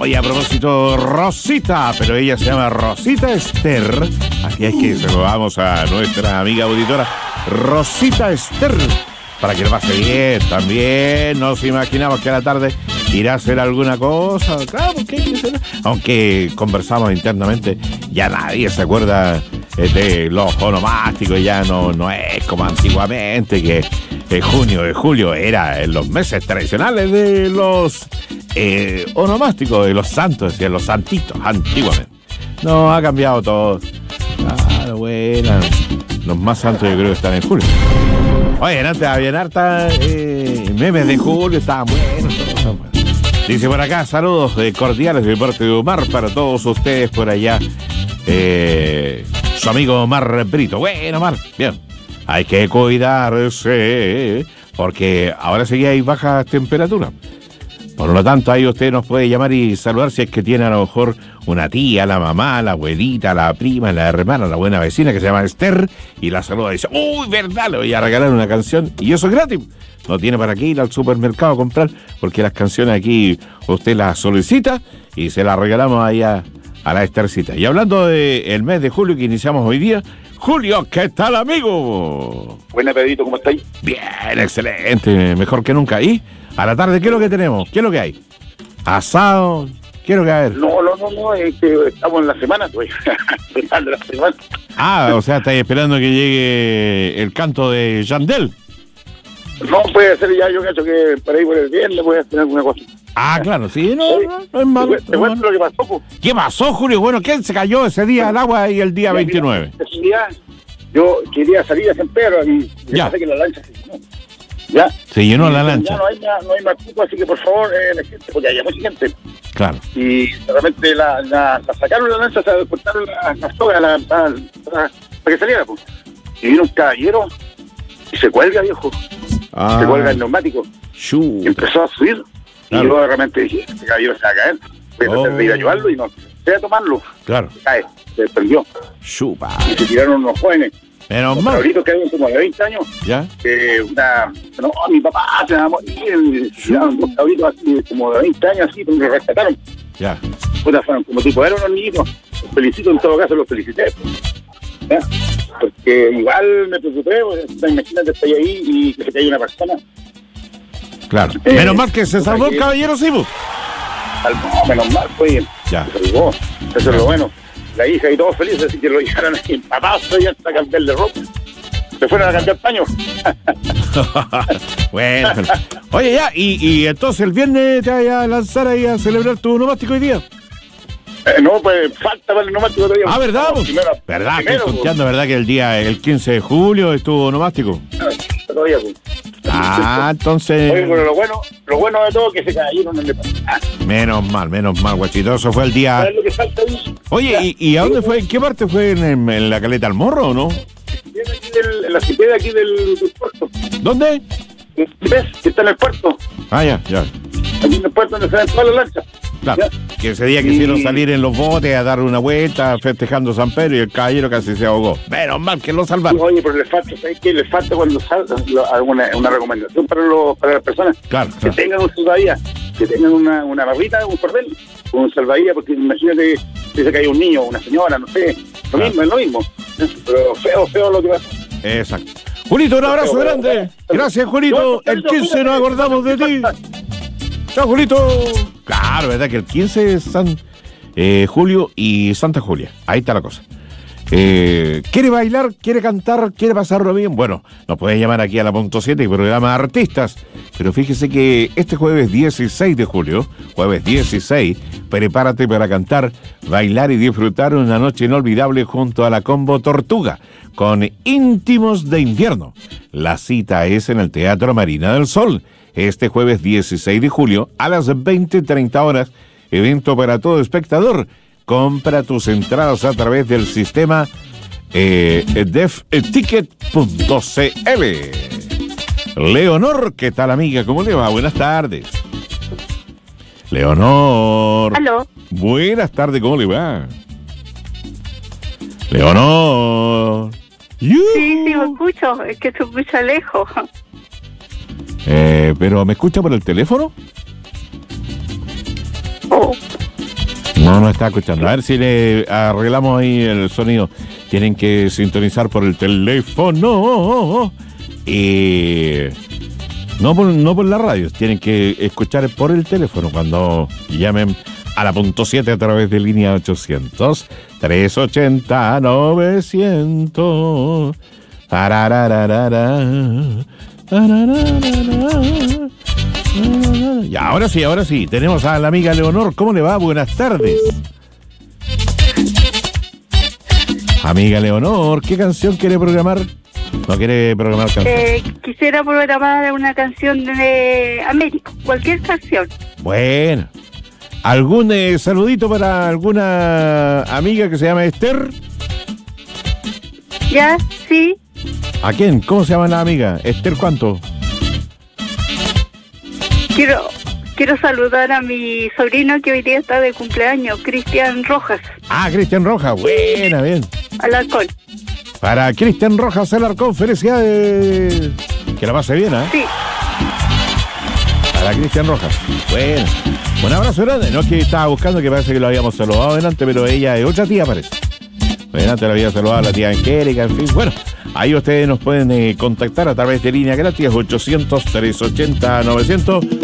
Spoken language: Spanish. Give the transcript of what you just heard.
Oye, a propósito, Rosita, pero ella se llama Rosita Esther. Aquí es que saludamos a nuestra amiga auditora, Rosita Esther, para que lo pase bien. También nos imaginamos que a la tarde irá a hacer alguna cosa. Claro, porque hay que hacer. Aunque conversamos internamente, ya nadie se acuerda de los onomásticos, ya no es como antiguamente, que junio de julio era en los meses tradicionales de los onomásticos, de los santos y de los santitos, antiguamente. No, ha cambiado todo. Claro, bueno, los más santos yo creo que están en julio. Oye, antes habían harta memes de julio, estaban buenos. Dice por acá, saludos cordiales de parte de Omar para todos ustedes por allá. Su amigo Omar Brito. Bueno, Omar, bien. Hay que cuidarse, porque ahora sí hay bajas temperaturas. Por lo tanto, ahí usted nos puede llamar y saludar si es que tiene a lo mejor una tía, la mamá, la abuelita, la prima, la hermana, la buena vecina que se llama Esther, y la saluda y dice, uy, verdad, le voy a regalar una canción, y eso es gratis. No tiene para qué ir al supermercado a comprar, porque las canciones aquí usted las solicita y se las regalamos ahí a la Esthercita. Y hablando del mes de julio que iniciamos hoy día, Julio, ¿qué tal, amigo? Buena, Pedrito, ¿cómo estáis? Bien, excelente, mejor que nunca. ¿Y a la tarde qué es lo que tenemos? ¿Qué es lo que hay? ¿Asado? ¿Qué es lo que hay? No, es que estamos en la semana, pues, empezando la semana. Ah, o sea, estáis esperando que llegue el canto de Yandel. No, puede ser ya, yo cacho que por ahí por el viernes puede hacer alguna cosa. Ah, claro, sí, no es malo. Te cuento lo que pasó, pues. ¿Qué pasó, Julio? Bueno, ¿quién se cayó ese día al agua y el día 29? Ese día yo quería salir a San Pedro y ya. Pensé que la lancha se llenó. ¿Ya? Se llenó la lancha. Ya no hay más cupo, así que por favor, la gente, porque hay mucha gente. Claro. Y de repente la sacaron la lancha, se cortaron la soga para que saliera, pues. Y vino un caballero y se cuelga, viejo. Se cuelga el neumático. Y empezó a subir. Claro. Y yo de repente dije, este caballero se va a caer. Voy a tratar de ir a ayudarlo y no sé a tomarlo. Claro. Se cae, se perdió. Chupa. Y se tiraron unos jóvenes. Menos mal. Ahorita que hay como de 20 años. ¿Ya? Mi papá se va a morir. Tiraron dos cabritos así, como de 20 años así, pero me rescataron. Ya. Fueron como tipo, eran unos niñitos. Los felicito, en todo caso los felicité. ¿Ya? Porque igual me preocupé, pues, imagínate, estoy ahí y que se caiga una persona. Claro. Menos mal que se salvó el caballero, sí, pues. No, menos mal, pues. Ya. Se salvó. Eso es lo bueno. La hija y todos felices, así que lo llevaron ahí empapados y hasta cambiarle ropa. Se fueron a cambiar paños. Bueno. Oye, ya, y entonces el viernes te vas a lanzar ahí a celebrar tu onomástico hoy día. No, pues falta para el onomástico todavía. Ah, ¿verdad? Pues? ¿Verdad? Estoy conteando, ¿verdad? Que el 15 de julio estuvo onomástico. Todavía, pues. Ah, entonces. Oye, pero lo bueno de todo es que se cayeron en el Menos mal, guachito. Eso fue el día. ¿Sabes lo que falta ahí? Oye, ¿y a dónde fue? ¿En qué parte fue? ¿En la Caleta del Morro o no? En la cité de aquí del puerto. ¿Dónde? ¿Ves? Que está en el puerto. Ah, ya. Aquí en el puerto donde se ven todas las lanchas. Claro, que ese día quisieron salir en los botes a dar una vuelta festejando San Pedro y el caballero casi se ahogó. Menos mal que lo salvaron. Oye, pero le falta, ¿sabes qué? Le falta cuando salga una recomendación para las personas que tengan un salvavidas, que tengan una barrita, un cordel, un salvavidas, porque imagínate que se cae un niño, una señora, no sé, es lo mismo. Pero feo lo que pasa. Exacto. Julito, un abrazo grande. Gracias, Julito. El 15 nos acordamos de ti. Chao, Julito. Claro, ¿verdad? Que el 15 es San Julio y Santa Julia. Ahí está la cosa. ¿Quiere bailar? ¿Quiere cantar? ¿Quiere pasarlo bien? Bueno, nos puede llamar aquí a la punto 7 y programa Artistas. Pero fíjese que este jueves 16 de julio, jueves 16, prepárate para cantar, bailar y disfrutar una noche inolvidable junto a la Combo Tortuga con Íntimos de Invierno. La cita es en el Teatro Marina del Sol. Este jueves 16 de julio a las 20:30 horas, evento para todo espectador. Compra tus entradas a través del sistema defticket.cl. Leonor, ¿qué tal, amiga? ¿Cómo le va? Buenas tardes. Leonor. ¿Aló? Buenas tardes, ¿cómo le va? Leonor. Sí, me escucho, es que se escucha lejos. ¿Pero me escucha por el teléfono? Oh. No está escuchando. A ver si le arreglamos ahí el sonido. Tienen que sintonizar por el teléfono. No por la radio. Tienen que escuchar por el teléfono cuando llamen a la punto 7 a través de línea 800-380-900. Y ahora sí, tenemos a la amiga Leonor. ¿Cómo le va? Buenas tardes. Amiga Leonor, ¿qué canción quiere programar? ¿No quiere programar canción? Quisiera programar una canción de Américo, cualquier canción. Bueno. ¿Algún saludito para alguna amiga que se llama Esther? ¿Ya? Sí. ¿A quién? ¿Cómo se llama la amiga? ¿Esther cuánto? Quiero saludar a mi sobrino que hoy día está de cumpleaños, Cristian Rojas. Ah, Cristian Rojas, buena, bien. Alarcón. Para Cristian Rojas Alarcón, felicidades. Que la pase bien, ¿eh? Sí. Para Cristian Rojas, bueno. Un abrazo grande. No es que estaba buscando, que parece que lo habíamos saludado delante, pero ella es otra tía, parece. Delante la había saludado a la tía Angélica, en fin. Bueno, ahí ustedes nos pueden contactar a través de línea gratis 800-380-900